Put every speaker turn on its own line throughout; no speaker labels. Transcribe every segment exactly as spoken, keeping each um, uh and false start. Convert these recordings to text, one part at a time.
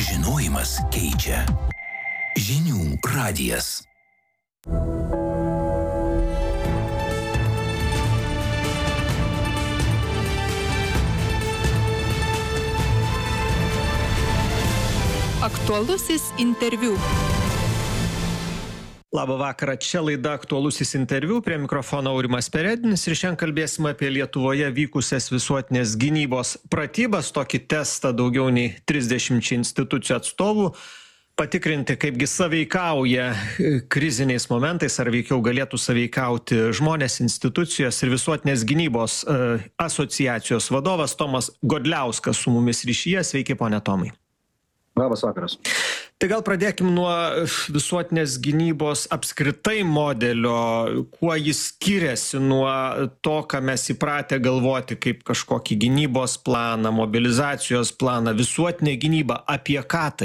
Žinojimas keičia. Žinių radijas.
Aktualusis interviu.
Labą vakarą, čia laida Aktualusis interviu, prie mikrofono Aurimas Peredinis ir šiandien kalbėsime apie Lietuvoje vykusias visuotinės gynybos pratybas, tokį testą daugiau nei trisdešimčiai institucijų atstovų, patikrinti, kaipgi sąveikauja kriziniais momentais, ar veikiau galėtų sąveikauti žmonės, institucijos ir visuotinės gynybos asociacijos vadovas Tomas Godliauskas su mumis ryšyje. Sveiki, pone Tomai.
Labas vakaras.
Tai gal pradėkim nuo visuotinės gynybos apskritai modelio, kuo jis skiriasi nuo to, ką mes įpratę galvoti kaip kažkokį gynybos planą, mobilizacijos planą, visuotinė gynyba, apie ką tai?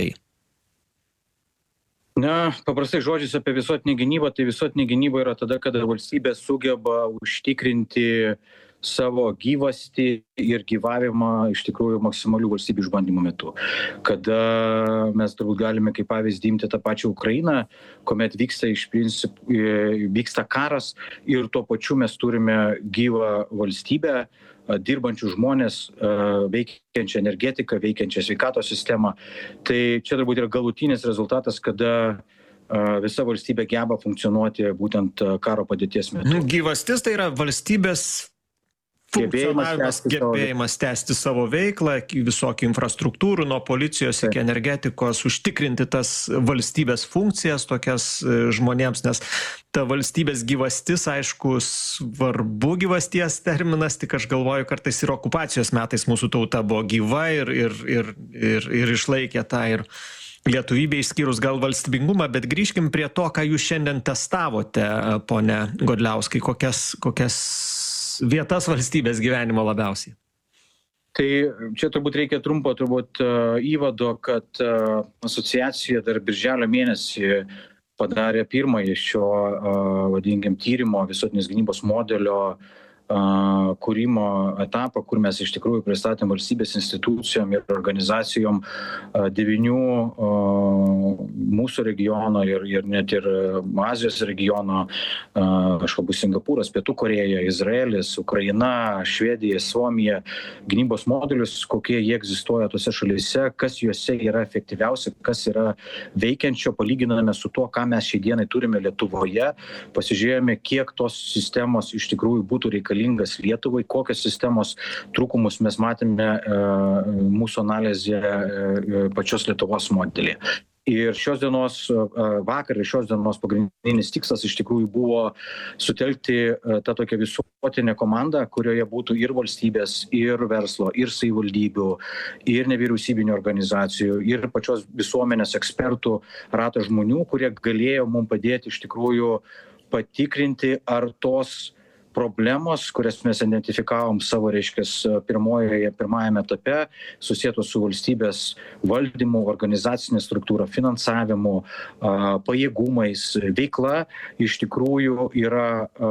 Na, paprastai žodžiais apie visuotinę gynybą, tai visuotinė gynyba yra tada, kada valstybė sugeba užtikrinti savo gyvastį ir gyvavimą iš tikrųjų maksimalių valstybių išbandymų metu. Kada mes turbūt galime kaip pavyzdį imti tą pačią Ukrainą, kuomet vyksta iš principų, vyksta karas ir tuo pačiu mes turime gyvą valstybę, dirbančių žmonės, veikiančią energetiką, veikiančią sveikatos sistemą. Tai čia turbūt yra galutinis rezultatas, kada visa valstybė geba funkcionuoti būtent karo padėties metu.
Gyvastis tai yra valstybės funkcionavimas, gebėjimas tęsti savo veiklą, visokių infrastruktūrų, nuo policijos iki energetikos, užtikrinti tas valstybės funkcijas tokias žmonėms, nes ta valstybės gyvastis, aišku, svarbu gyvasties terminas, tik aš galvoju, kartais ir okupacijos metais mūsų tauta buvo gyva ir, ir, ir, ir, ir išlaikė tą ir lietuvybė išskyrus gal valstybingumą, bet grįžkim prie to, ką jūs šiandien testavote, pone Godliauskai, kokias, kokias vietas valstybės gyvenimo labiausiai?
Tai čia turbūt reikia trumpo turbūt įvado, kad asociacija dar birželio mėnesį padarė pirmąjį šio, vadinkim, tyrimo visuotinės gynybos modelio kūrimo etapą, kur mes iš tikrųjų pristatėm valstybės institucijom ir organizacijom devynių mūsų regiono ir, ir net ir Azijos regiono, aš kalbu Singapūras, Pietų Korėja, Izraelis, Ukraina, Švedija, Suomija, gynybos modelius, kokie jie egzistuoja tose šalyse, kas juose yra efektyviausia, kas yra veikiančio, palyginame su tuo, ką mes šiai dienai turime Lietuvoje, pasižiūrėjome, kiek tos sistemos iš tikrųjų būtų reikalingas Lietuvai, kokios sistemos trūkumus mes matėme e, mūsų analizėje pačios Lietuvos modelėje. Ir šios dienos, vakar ir šios dienos pagrindinis tikslas iš tikrųjų buvo sutelkti tą tokią visuotinę komandą, kurioje būtų ir valstybės, ir verslo, ir savivaldybių, ir nevyriausybinių organizacijų, ir pačios visuomenės ekspertų ratą žmonių, kurie galėjo mums padėti iš tikrųjų patikrinti, ar tos problemos, kurias mes identifikavom savo, reiškias, pirmojoje, pirmajame etape, susietos su valstybės valdymu, organizacinė struktūra, finansavimu, pajėgumais, veikla, iš tikrųjų yra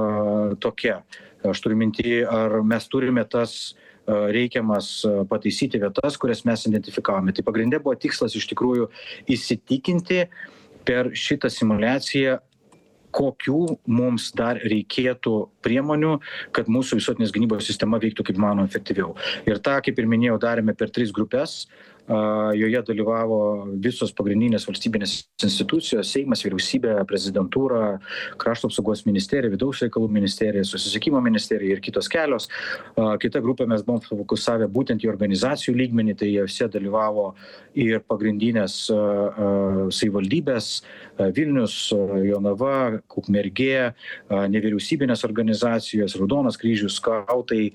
tokia. Aš turiu minty, ar mes turime tas reikiamas pataisyti vietas, kurias mes identifikavome. Tai pagrindė buvo tikslas iš tikrųjų įsitikinti per šitą simuliaciją, kokių mums dar reikėtų priemonių, kad mūsų visuotinės gynybos sistema veiktų kaip mano efektyviau. Ir tą, kaip ir minėjau, darėme per tris grupės. Joje dalyvavo visos pagrindinės valstybinės institucijos, Seimas, vyriausybė, prezidentūra, Krašto apsaugos ministerija, Vidaus reikalų ministerija, Susisiekimo ministerija ir kitos kelios. Kita grupė mes buvom fokusavę būtent į organizacijų lygmenį, tai jose dalyvavo ir pagrindinės savivaldybės, Vilnius, Jonava, Ukmergė, nevyriausybinės organizacijos, Raudonas kryžius, skautai,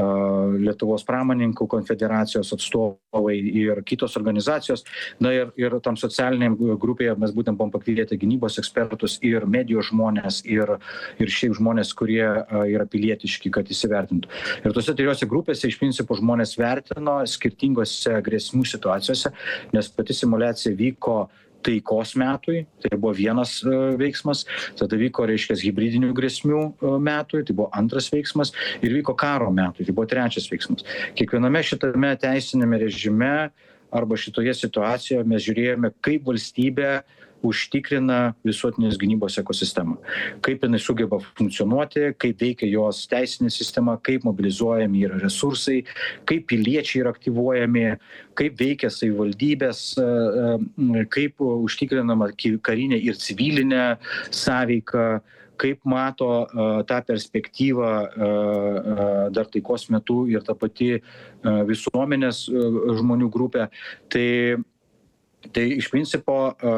Lietuvos pramonininkų konfederacijos atstovai ir kitos organizacijos. Na ir, ir tam socialiniam grupėje mes būtent buvom pakvietę gynybos ekspertus ir medijos žmonės ir, ir šiaip žmonės, kurie yra pilietiški, kad įsivertintų. Ir tose trijose grupėse iš principo žmonės vertino skirtingose grėsmių situacijose, nes pati simuliacija vyko taikos metui, tai buvo vienas veiksmas, tada vyko, reiškia, hibridinių grėsmių metui, tai buvo antras veiksmas, ir vyko karo metui, tai buvo trečias veiksmas. Kiekviename šitame teisinėme režime arba šitoje situacijoje mes žiūrėjome, kaip valstybė užtikrina visuotinės gynybos ekosistemą. Kaip jinai sugeba funkcionuoti, kaip veikia jos teisinė sistema, kaip mobilizuojami yra resursai, kaip piliečiai yra aktyvuojami, kaip veikia savivaldybės, kaip užtikrinama karinė ir civilinė sąveika, kaip mato tą perspektyvą dar taikos metu ir ta pati visuomenės žmonių grupė. Tai Tai iš principo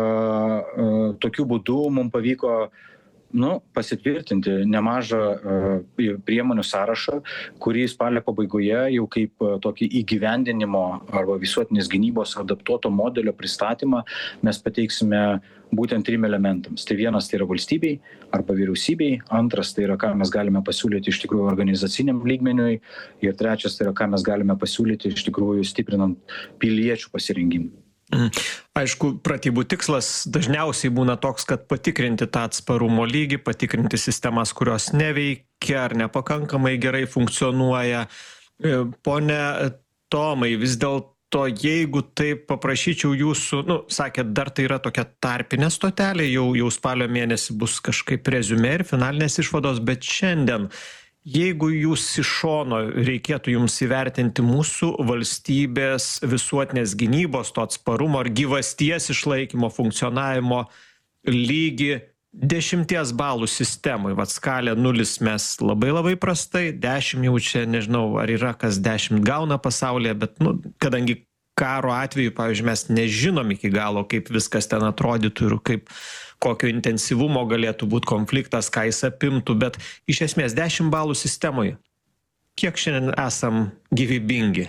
tokiu būdu mums pavyko nu, pasitvirtinti nemažą priemonių sąrašą, kurį spalio pabaigoje jau kaip tokį įgyvendinimo arba visuotinės gynybos adaptuoto modelio pristatymą mes pateiksime būtent trim elementams. Tai vienas tai yra valstybei arba vyriausybei, antras tai yra, ką mes galime pasiūlyti iš tikrųjų organizaciniam lygmeniui ir trečias tai yra, ką mes galime pasiūlyti iš tikrųjų stiprinant piliečių pasirengimą.
Aišku, pratybų tikslas dažniausiai būna toks, kad patikrinti tą atsparumo lygį, patikrinti sistemas, kurios neveikia ar nepakankamai gerai funkcionuoja. Pone Tomai, vis dėlto, jeigu taip paprašyčiau jūsų, nu, sakėt, dar tai yra tokia tarpinė stotelė, jau, jau spalio mėnesį bus kažkaip reziumė ir finalinės išvados, bet šiandien jeigu jūs iš šono reikėtų jums įvertinti mūsų valstybės visuotinės gynybos, to atsparumo ar gyvasties išlaikymo, funkcionavimo lygį dešimties balų sistemui, vat skalė nulis mes labai labai prastai, dešimt jau čia nežinau, ar yra kas dešimt gauna pasaulyje, bet nu, kadangi karo atveju, pavyzdžiui, mes nežinom iki galo, kaip viskas ten atrodytų ir kaip kokio intensyvumo galėtų būti konfliktas, ką jis apimtų, bet iš esmės dešimt balų sistemoje. Kiek šiandien esam gyvybingi?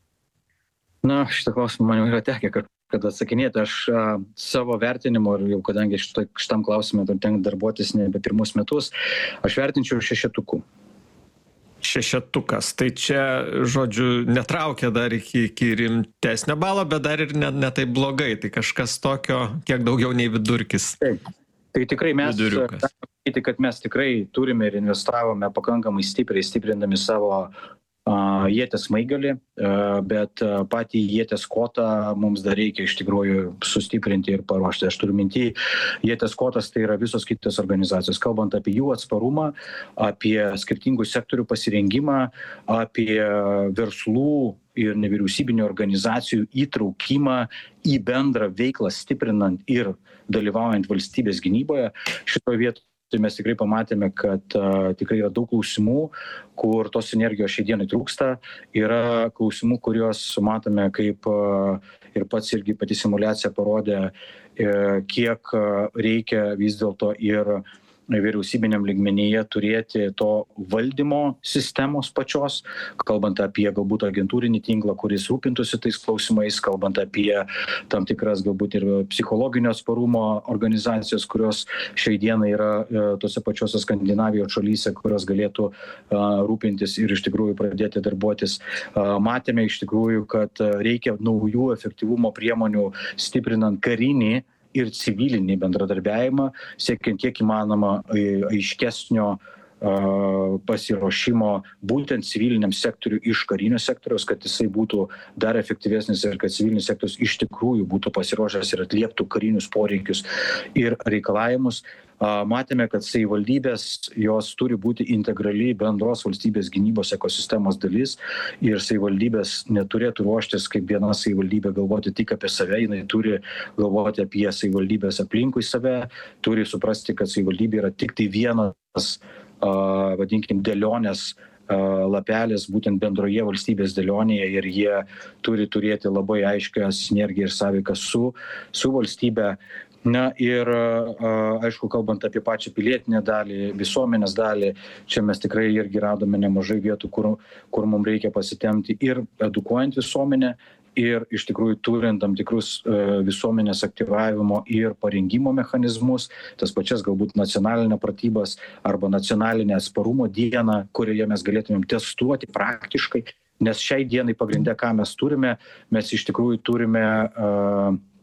Na, šitą klausimą man jau yra tekę, kad, kad atsakinėti. Aš a, savo vertinimu, ir jau kadangi šito, šitam klausimui tenka darbuotis nebe pirmus metus, aš vertinčiau šešetuku.
Šešetukas. Tai čia, žodžiu, netraukia dar iki, iki rimtesnio balo, bet dar ir ne, ne taip blogai. Tai kažkas tokio, kiek daugiau nei vidurkis.
Taip. Tai tikrai mes, kad mes tikrai turime ir investavome pakankamai stipriai, stiprindami savo uh, ieties smaigalį, uh, bet uh, patį ieties kotą mums dar reikia iš tikrųjų sustiprinti ir paruošti. Aš turiu minty, ieties kotas tai yra visos kitos organizacijos. Kalbant apie jų atsparumą, apie skirtingų sektorių pasirengimą, apie verslų ir nevyriausybinių organizacijų įtraukimą į bendrą veiklą, stiprinant ir dalyvaujant valstybės gynyboje. Šitoje vietoje mes tikrai pamatėme, kad uh, tikrai yra daug klausimų, kur tos energijos šiai dienai trūksta. Yra klausimų, kuriuos matome, kaip uh, ir pats irgi pati simuliacija parodė, uh, kiek uh, reikia vis dėlto ir vyriausybiniam lygmenyje turėti to valdymo sistemos pačios, kalbant apie galbūt agentūrinį tinklą, kuris rūpintųsi tais klausimais, kalbant apie tam tikras galbūt ir psichologinio atsparumo organizacijos, kurios šiai dienai yra e, tose pačiose Skandinavijos šalyse, kurios galėtų e, rūpintis ir iš tikrųjų pradėti darbuotis. E, matėme iš tikrųjų, kad reikia naujų efektyvumo priemonių stiprinant karinį ir civilinį bendradarbiavimą, siekiant kiek įmanoma aiškesnio pasiruošimo būtent civiliniam sektoriui iš karinio sektoriaus, kad jisai būtų dar efektyvesnis ir kad civilinis sektorius iš tikrųjų būtų pasiruošęs ir atlieptų karinius poreikius ir reikalavimus. Matėme, kad savivaldybės jos turi būti integrali bendros valstybės gynybos ekosistemos dalis ir savivaldybės neturėtų ruoštis kaip viena savivaldybė galvoti tik apie save, jinai turi galvoti apie savivaldybės aplinkui save, turi suprasti, kad savivaldybė yra tik tai vienas, vadinkim, dėlionės lapelis būtent bendroje valstybės dėlionėje ir jie turi turėti labai aiškią sinergiją ir sąveiką su, su valstybe. Na ir, aišku, kalbant apie pačią pilietinę dalį, visuomenės dalį, čia mes tikrai irgi radome nemažai vietų, kur, kur mums reikia pasitemti ir edukuojant visuomenę, ir iš tikrųjų turint tam tikrus visuomenės aktyvavimo ir parengimo mechanizmus, tas pačias galbūt nacionalinę pratybas arba nacionalinę atsparumo dieną, kurioje mes galėtumėm testuoti praktiškai, nes šiai dienai pagrindė, ką mes turime, mes iš tikrųjų turime uh,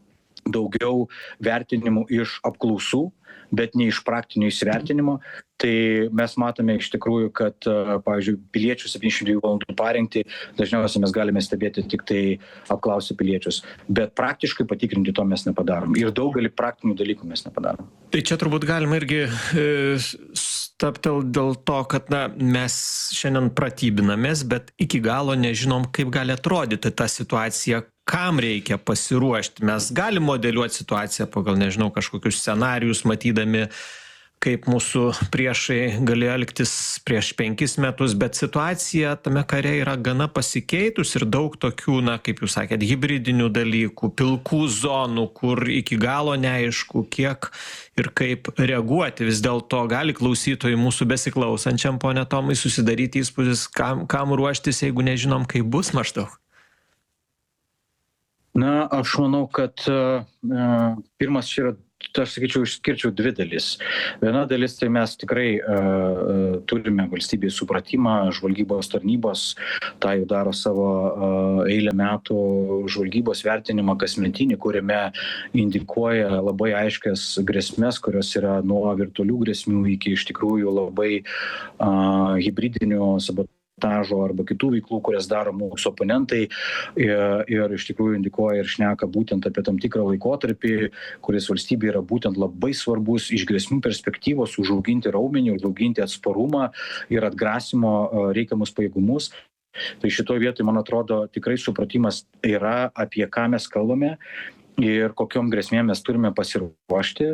daugiau vertinimų iš apklausų, bet ne iš praktinio įsivertinimo. Tai mes matome iš tikrųjų, kad, pavyzdžiui, piliečių septyniasdešimt dviejų valandų parengti dažniausiai mes galime stebėti tik tai apklausę piliečius, bet praktiškai patikrinti to mes nepadarom ir daugelį praktinių dalykų mes nepadarom.
Tai čia turbūt galima irgi e, staptelt dėl to, kad na, mes šiandien pratybinamės, bet iki galo nežinom, kaip gali atrodyti ta situacija, kam reikia pasiruošti. Mes galim modeliuoti situaciją pagal, nežinau, kažkokius scenarijus, matydami, kaip mūsų priešai galėjo elgtis prieš penkis metus, bet situacija tame kare yra gana pasikeitus ir daug tokių, na, kaip jūs sakėt, hibridinių dalykų, pilkų zonų, kur iki galo neaišku, kiek ir kaip reaguoti. Vis dėlto gali klausytojai mūsų besiklausančiam, pone Tomai, susidaryti įspūdis, kam, kam ruoštis, jeigu nežinom, kaip bus maždaug.
Na, aš manau, kad uh, pirmas čia yra, aš sakyčiau, išskirčiau dvi dalis. Viena dalis, tai mes tikrai uh, turime valstybės supratimą, žvalgybos tarnybos, tą jau daro savo uh, eilę metų žvalgybos vertinimą kasmetinį, kuriame indikuoja labai aiškias grėsmės, kurios yra nuo virtualių grėsmių iki iš tikrųjų labai uh, hibridinių sabotažų arba kitų veiklų, kurias daro mūsų oponentai ir, ir iš tikrųjų indikuoja ir šneka būtent apie tam tikrą laikotarpį, kuris valstybė yra būtent labai svarbus iš grėsmių perspektyvos užauginti raumenį, užauginti atsparumą ir atgrasimo reikiamus pajėgumus. Tai šitoje vietoje, man atrodo, tikrai supratimas yra, apie ką mes kalbame ir kokiom grėsmėm mes turime pasiruošti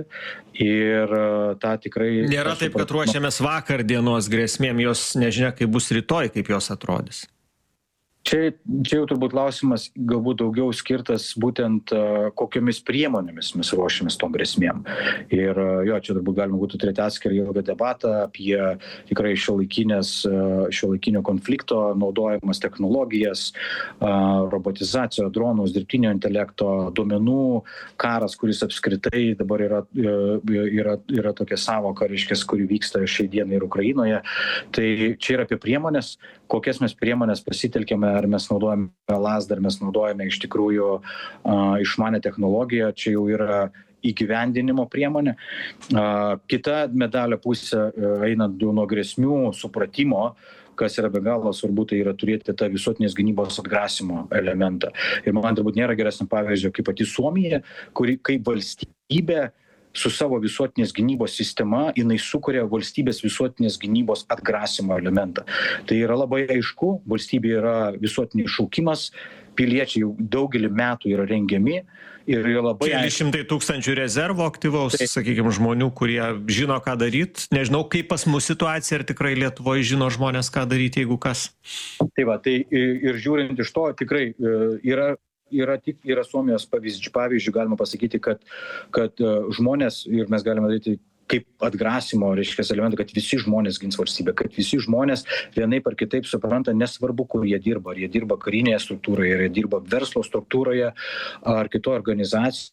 ir tą tikrai...
Nėra taip, kad ruošiamės vakar dienos grėsmėm, jos nežinia, kaip bus rytoj, kaip jos atrodys.
Čia, čia jau turbūt klausimas galbūt daugiau skirtas būtent uh, kokiomis priemonėmis mes ruošiamės tom grėsmėm. Ir uh, jo, čia turbūt galima būtų turėti atskirą ilgą debatą apie tikrai šiuolaikinės, uh, šiuolaikinio konflikto naudojamas technologijas, uh, robotizaciją, dronus, dirbtinio intelekto, duomenų karas, kuris apskritai dabar yra, uh, yra, yra tokia savoka, reiškia, kuri vyksta šiai dienai ir Ukrainoje. Tai čia yra apie priemonės, kokias mes priemonės pasitelkėme, ar mes naudojame lazdą, ar mes naudojame iš tikrųjų uh, išmanę technologiją, čia jau yra įgyvendinimo priemonė. Uh, kita medalio pusė uh, eina nuo grėsmių supratimo, kas yra be galo svarbu, tai yra turėti tą visuotinės gynybos atgrasimo elementą. Ir man turbūt nėra geresnio pavyzdžio kaip pati Suomija, kuri kaip valstybė su savo visuotinės gynybos sistema, jinai sukuria valstybės visuotinės gynybos atgrasimo elementą. Tai yra labai aišku, valstybė yra visuotinis šaukimas, piliečiai jau daugelį metų yra rengiami ir labai...
Keli šimtai tūkstančių rezervo aktyvaus, tai, sakykime, žmonių, kurie žino, ką daryti. Nežinau, kaip pas mus situacija, ar tikrai Lietuvoje žino žmonės, ką daryti, jeigu kas.
Tai va, tai ir žiūrint iš to, tikrai yra... Yra, tik, yra Suomijos pavyzdžių, pavyzdžių galima pasakyti, kad, kad žmonės, ir mes galime daryti kaip atgrasimo, reiškia, elementą, kad visi žmonės gins valstybę, kad visi žmonės vienaip ar kitaip supranta, nesvarbu, kur jie dirba, ar jie dirba karinėje struktūroje, ar jie dirba verslo struktūroje, ar kitoje organizacijoje,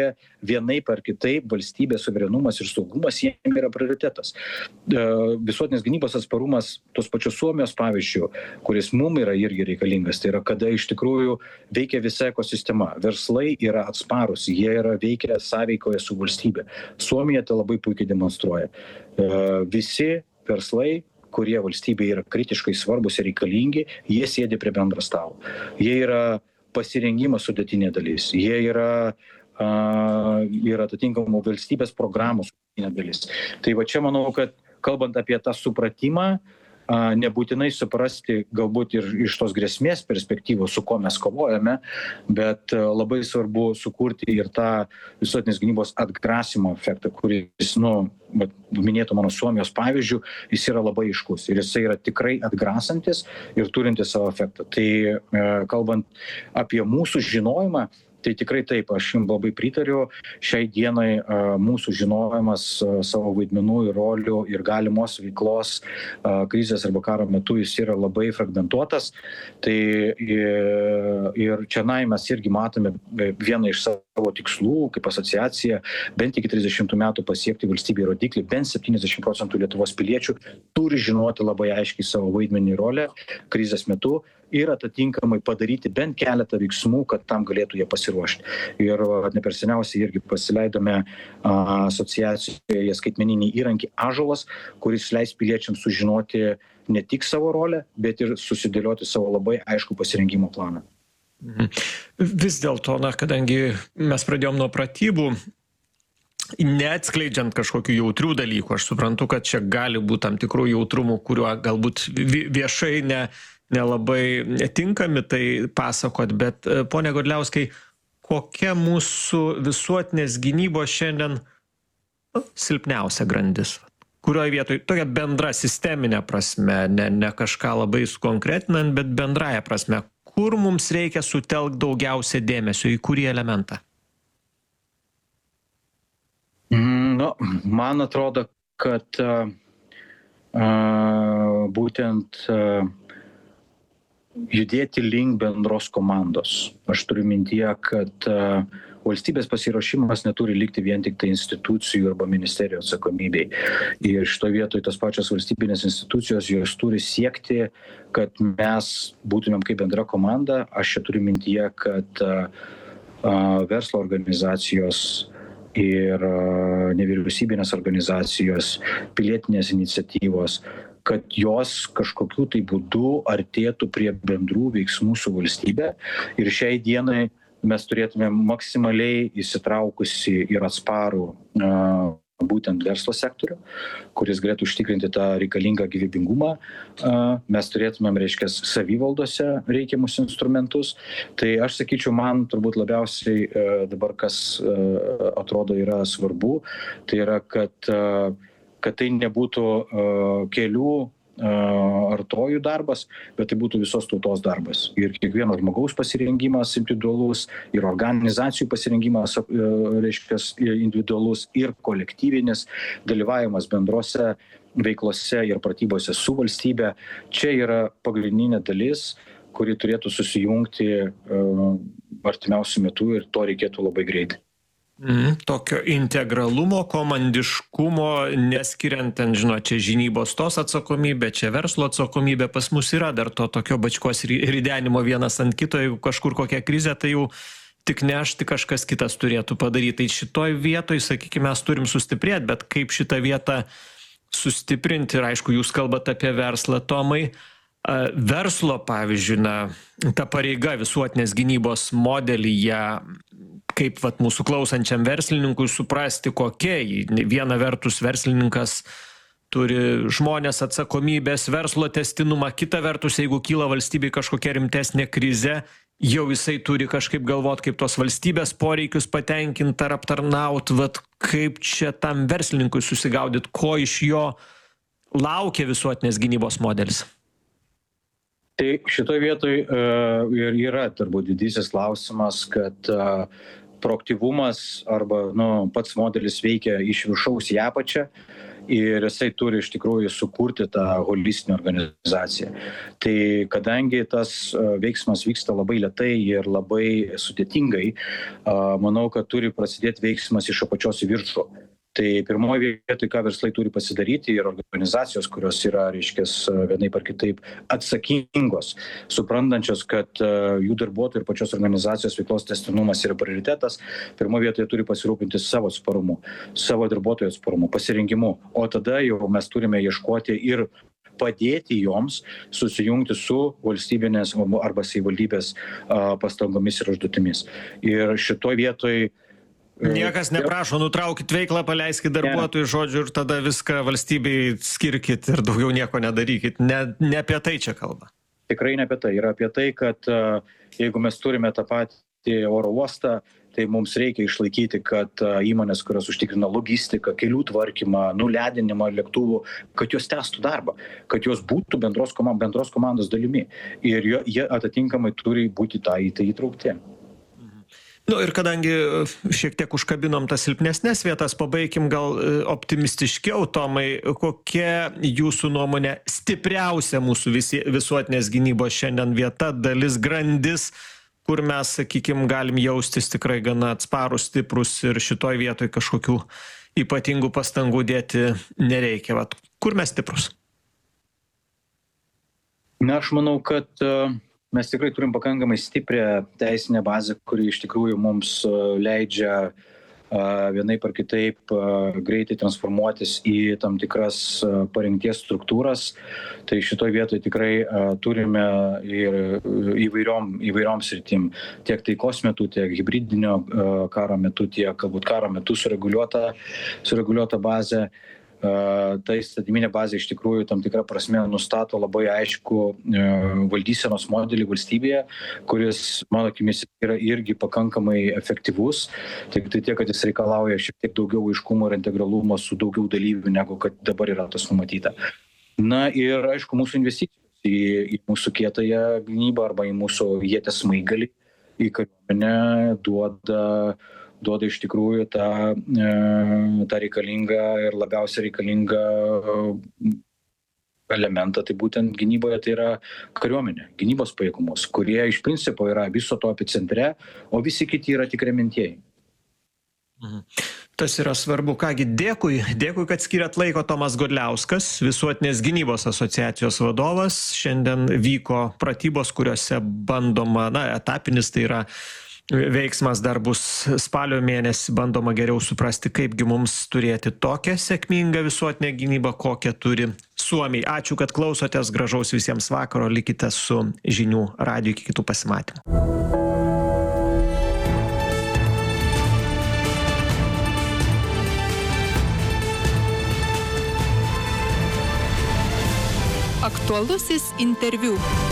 vienaip ar kitaip valstybės suverenumas ir saugumas jiems yra prioritetas. Visuotinės gynybos atsparumas, tos pačios Suomijos pavyzdžių, kuris mum yra irgi reikalingas, tai yra kada iš tikrųjų veikia visa ekosistema. Verslai yra atsparus, jie yra veikia sąveikoje su valstybė. Suomija tai labai puikiai demonstruoja. Visi verslai, kurie valstybė yra kritiškai svarbus ir reikalingi, jie sėdi prie bendro stalo. Jie yra pasirengimo sudėtinė dalis. Jie yra Uh, ir atitinkamų valstybės programų sudėtinė dalis. Tai va čia manau, kad kalbant apie tą supratimą, uh, nebūtinai suprasti galbūt ir iš tos grėsmės perspektyvos, su ko mes kovojame, bet uh, labai svarbu sukurti ir tą visuotinės gynybos atgrasimo efektą, kuris, nu, minėtų mano Suomijos pavyzdžių, jis yra labai aiškus ir jis yra tikrai atgrasantis ir turintis savo efektą. Tai uh, kalbant apie mūsų žinojimą, tai tikrai taip, aš jums labai pritariu. Šiai dienai a, mūsų žinojimas a, savo vaidmenų ir rolių ir galimos veiklos a, krizės arba karo metu jis yra labai fragmentuotas. Tai ir, ir čianai mes irgi matome vieną iš savo tikslų, kaip asociacija, bent iki trisdešimtų metų pasiekti valstybėje rodiklį, bent septyniasdešimt procentų Lietuvos piliečių turi žinoti labai aiškiai savo vaidmenį ir rolę krizės metu ir atitinkamai padaryti bent keletą veiksmų, kad tam galėtų jie pasiruošti. Ir ne per seniausiai irgi pasileidome asociacijoje skaitmeninį įrankį Ąžuolas, kuris leis piliečiams sužinoti ne tik savo rolę, bet ir susidėlioti savo labai aišku pasirengimo planą.
Vis dėlto, na, kadangi mes pradėjom nuo pratybų, neatskleidžiant kažkokių jautrių dalykų, aš suprantu, kad čia gali būti tam tikrų jautrumų, kuriuo galbūt viešai ne, nelabai tinkami tai pasakot, bet pone Godliauskai, kokia mūsų visuotinės gynybos šiandien nu, silpniausia grandis? Kurioje vietoje, tokia bendra sisteminė prasme, ne, ne kažką labai sukonkretinant, bet bendraja prasme, kur mums reikia sutelkti daugiausia dėmesio, į kurį elementą?
Nu, man atrodo, kad uh, būtent uh, judėti link bendros komandos. Aš turiu mintyje, kad uh, valstybės pasiruošimas neturi likti vien tik tai institucijų arba ministerijų atsakomybei. Ir šito vietoj tas pačios valstybinės institucijos, jos turi siekti, kad mes būtumėm kaip bendra komanda. Aš čia turiu mintyje, kad uh, uh, verslo organizacijos ir uh, nevyriausybinės organizacijos, pilietinės iniciatyvos, kad jos kažkokiu tai būdu artėtų prie bendrų veiksmų su valstybe. Ir šiai dienai mes turėtume maksimaliai įsitraukusi ir atsparų uh, būtent verslo sektorių, kuris galėtų užtikrinti tą reikalingą gyvybingumą. Uh, mes turėtumėm, reiškia, savivaldose reikiamus instrumentus. Tai aš sakyčiau, man turbūt labiausiai uh, dabar, kas uh, atrodo yra svarbu, tai yra, kad, uh, kad tai nebūtų uh, kelių artojų darbas, bet tai būtų visos tautos darbas. Ir kiekvieno žmogaus pasirengimas individualus, ir organizacijų pasirengimas, reiškia, individualus, ir kolektyvinis dalyvavimas bendrose veiklose ir pratybose su valstybe. Čia yra pagrindinė dalis, kuri turėtų susijungti artimiausiu metu ir to reikėtų labai greitai.
Mm, tokio integralumo, komandiškumo, neskiriant ten, žinot, čia žinybos tos atsakomybė, čia verslo atsakomybė, pas mus yra dar to tokio bačkos ridenimo vienas ant kito, jeigu kažkur kokia krizė, tai jau tik ne aš, tik kažkas kitas turėtų padaryti. Tai šitoj vietoj, sakykime, mes turim sustiprėti, bet kaip šitą vietą sustiprinti, ir aišku, jūs kalbate apie verslą, Tomai, verslo, pavyzdžiui, na, ta pareiga visuotinės gynybos modelyje, kaip vat, mūsų klausančiam verslininkui suprasti, kokia. Viena vertus verslininkas turi žmonės atsakomybės, verslo testinumą, kita vertus, jeigu kyla valstybei kažkokia rimtesnė krizė, jau jisai turi kažkaip galvot, kaip tos valstybės poreikius patenkinti ar aptarnaut, vat, kaip čia tam verslininkui susigaudyt, ko iš jo laukia visuotinės gynybos modelis.
Tai šitoje vietoje uh, ir yra turbūt didysis klausimas, kad uh, proaktyvumas arba nu, pats modelis veikia iš viršaus į apačią ir jisai turi iš tikrųjų sukurti tą holistinę organizaciją. Tai kadangi tas uh, veiksmas vyksta labai lėtai ir labai sudėtingai, uh, manau, kad turi prasidėti veiksmas iš apačios į viršų. Tai pirmoje vietoje, ką verslai turi pasidaryti ir organizacijos, kurios yra, reiškia, vienaip ar kitaip atsakingos, suprantančios, kad jų darbuotojų ir pačios organizacijos veiklos tęstinumas yra prioritetas, pirmoje vietoje turi pasirūpinti savo atsparumu, savo darbuotojų atsparumu, pasirengimu. O tada jau mes turime ieškoti ir padėti joms susijungti su valstybinės arba savivaldybės pastangomis ir užduotimis. Ir šitoj vietoj
niekas neprašo, nutraukit veiklą, paleiskit darbuotojų, žodžiu, ir tada viską valstybei skirkit ir daugiau nieko nedarykit. Ne, ne apie tai čia kalba.
Tikrai ne apie tai. Yra apie tai, kad jeigu mes turime tą patį oro uostą, tai mums reikia išlaikyti, kad įmonės, kurios užtikrina logistiką, kelių tvarkymą, nuledinimą lėktuvų, kad jos tęstų darbą, kad jos būtų bendros komandos, bendros komandos dalimi. Ir jie atitinkamai turi būti tą į tai įtraukti.
Nu ir kadangi šiek tiek užkabinom tas silpnesnės vietas, pabaikim gal optimistiškiau, Tomai, kokia jūsų nuomonė stipriausia mūsų visi, visuotinės gynybos šiandien vieta, dalis, grandis, kur mes, sakykim, galim jaustis tikrai gana atsparus, stiprus ir šitoj vietoj kažkokių ypatingų pastangų dėti nereikia. Vat, kur mes stiprus?
Na, aš manau, kad mes tikrai turim pakankamai stiprią teisinę bazę, kuri iš tikrųjų mums leidžia vienaip ar kitaip greitai transformuotis į tam tikras parengties struktūras. Tai šitoj vietoj tikrai turime ir įvairiom, įvairiom sritim, tiek taikos metu, tiek hibridinio karo metu, tiek galbūt karo metu sureguliuota, sureguliuota bazė. Ta įstatyminė bazė iš tikrųjų tam tikrą prasme nustato labai aišku valdysenos modelį valstybėje, kuris, mano akimis, yra irgi pakankamai efektyvus, tik tai tiek, kad jis reikalauja šiek tiek daugiau aiškumo ir integralumo su daugiau dalyvių, negu kad dabar yra tas numatyta. Na ir aišku, mūsų investicijos į, į mūsų kietąją gynybą arba į mūsų ieties smaigalį, į kariuomenę duoda duoda iš tikrųjų tą, tą reikalingą ir labiausiai reikalingą elementą, tai būtent gynyboje tai yra kariuomenė, gynybos pajėgumus, kurie iš principo yra viso to epicentre, o visi kiti yra tik remiantieji.
Mhm. Tas yra svarbu. Kągi, dėkui. Dėkui, kad skiriat laiko. Tomas Godliauskas, Visuotinės gynybos asociacijos vadovas. Šiandien vyko pratybos, kuriuose bandoma, na, etapinis tai yra veiksmas, dar bus spalio mėnesį, bandoma geriau suprasti, kaipgi mums turėti tokią sėkmingą visuotinę gynybą, kokią turi Suomiai. Ačiū, kad klausotės, gražaus visiems vakaro, likite su Žinių radiju, iki kitų pasimatymų.
Aktualusis interviu.